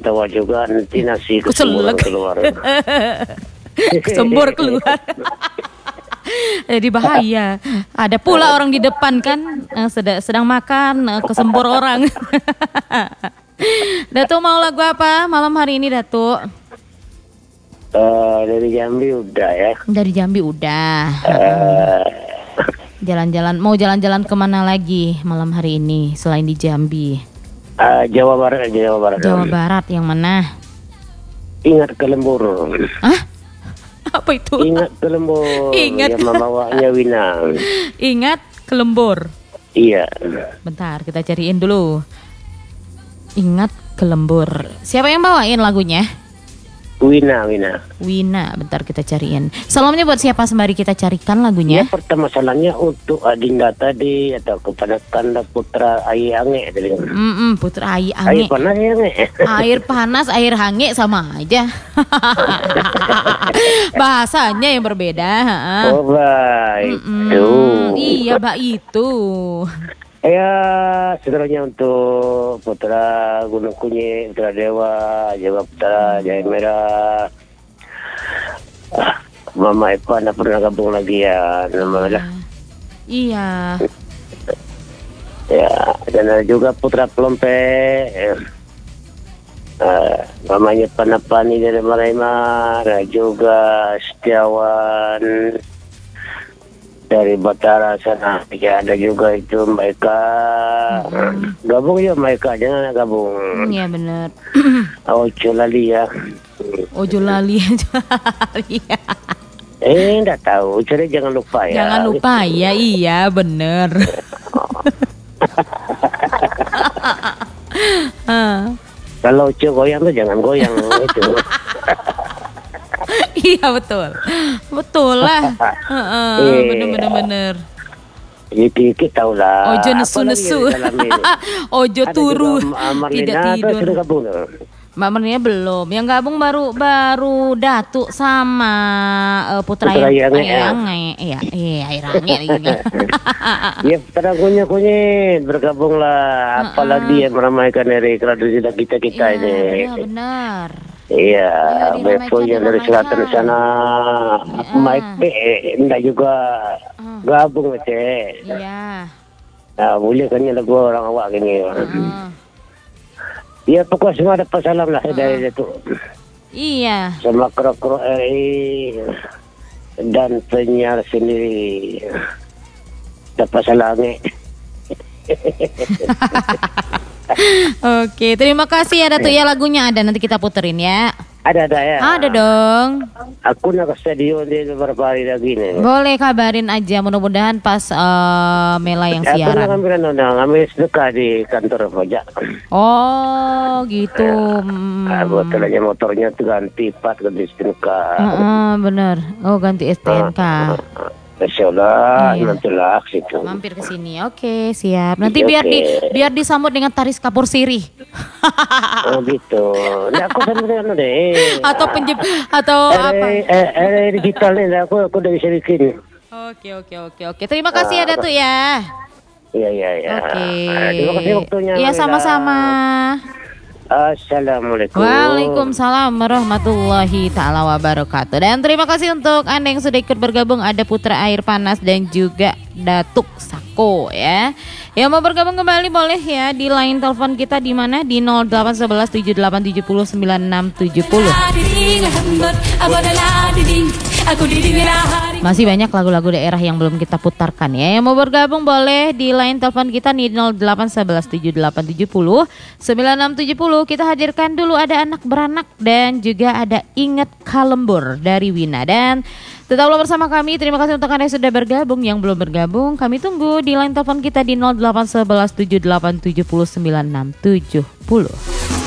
ketawa juga nanti nasi Keselak. kesemburan keluar. Kesembur keluar. Jadi bahaya. Ada pula orang di depan kan sedang makan kesembur orang. Datuk mau lagu apa malam hari ini, Datuk? Dari Jambi udah ya. Dari Jambi udah. Jalan-jalan, mau jalan-jalan kemana lagi malam hari ini selain di Jambi? Jawa Barat aja, Jawa Barat. Jawa Barat yang mana? Ingat ke Lembur. Hah? Apa itu? Ingat ke Lembur. Ingat. Yang membawanya Wina. Ingat ke Lembur. Iya. Bentar, kita cariin dulu. Ingat ke Lembur. Siapa yang bawain lagunya? Wina. Wina, bentar kita cariin. Salamnya buat siapa sembari kita carikan lagunya? Ya, pertama salahnya untuk Adinda tadi atau kepada Kanda Putra Ayi Ange tadi. Putra Ayi Air Ange. panas ya Ange. Air panas, air hange sama aja. Bahasanya yang berbeda. Oh baik. Iya, Mbak itu. Ya, seterusnya untuk Putra Gunung Kunyit, Putra Dewa, Jawa Putra, Jaya Merah. Mama Eva dah pernah gabung lagi ya, namanya. Iya. Ya, dan ada juga Putra Pelompe. Mamanya Panapani dari Maraima, dan juga Setiawan dari Batara sana. Ya, ada juga itu Mbak Eka. Gabung ya Mbak Eka, jangan gabung. Iya benar. Ojo lali ya. Ojo lali. Enggak tahu, jadi jangan lupa ya. Jangan lupa ya, iya bener. Kalau Ojo goyang tuh jangan goyang itu. Iya betul lah. Bener. Dikit tahu lah. Ojo nesu. Ojo turu tidak tidur. Sudah gabung tuh. Mbak Mernia belum. Yang gabung baru Datuk sama Putra Air Ange. Iya, Air Ange lagi. Ya, Putra Kunyit bergabunglah. Apalagi yang meramaikan dari tradisi kita ini. Iya, benar. Iya, Bepo yang dari selatan sana, Mike P, enggak juga gabung Cek. Iya. Nah, boleh kan lagu orang awak gini. Ya, pokoknya semua dapat salam lah dari itu. Iya. Sama kru-kru RI dan penyiar sendiri dapat salam. Oke, terima kasih ya Datuk ya, lagunya ada nanti kita puterin ya. Ada ya. Ada dong. Aku nak ke stadion di beberapa hari lagi nih. Boleh kabarin aja, mudah-mudahan pas Mela yang siaran. Aku ngambil sedekah di kantor pajak. Oh gitu. Betul aja motornya tuh ganti STNK. Bener. Oh ganti STNK. Insyaallah nantilah ke situ. Mampir ke sini. Oke, siap. Nanti biar disambut dengan taris kapur sirih. Oh gitu. Nah, aku sambil deh. Atau apa? Digital nih, aku udah bisa bikin. Oke. Terima kasih ya Datuk ya. Iya. Oke. Terima kasih waktunya. Iya, sama-sama. Assalamualaikum. Waalaikumsalam warahmatullahi ta'ala wabarakatuh. Dan terima kasih untuk Anda yang sudah ikut bergabung. Ada Putra Air Panas dan juga Datuk Sako ya. Yang mau bergabung kembali boleh ya di line telepon kita di mana di 0811 7870 9670. Masih banyak lagu-lagu daerah yang belum kita putarkan ya. Yang mau bergabung boleh di line telepon kita di 0811 7870 9670. Kita hadirkan dulu ada Anak Beranak dan juga ada Ingat Kalembur dari Wina. Dan tetaplah bersama kami. Terima kasih untuk Anda yang sudah bergabung. Yang belum bergabung kami tunggu di line telepon kita di 0811 7870 9670.